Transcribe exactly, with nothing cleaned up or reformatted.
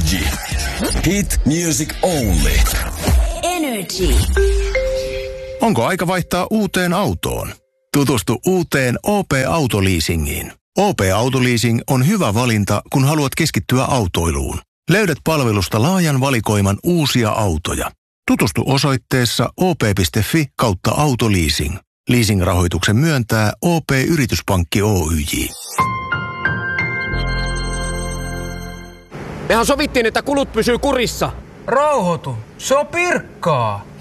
Energy. Hit music only. Energy. Onko aika vaihtaa uuteen autoon? Tutustu uuteen O P-autoleasingiin. O P-autoleasing on hyvä valinta, kun haluat keskittyä autoiluun. Löydät palvelusta laajan valikoiman uusia autoja. Tutustu osoitteessa op piste fi kautta autoleasing. Leasing-rahoituksen myöntää O P-yrityspankki Oyj. Mehän sovittiin, että kulut pysyy kurissa. Rauhoitu, se on Pirkkaa.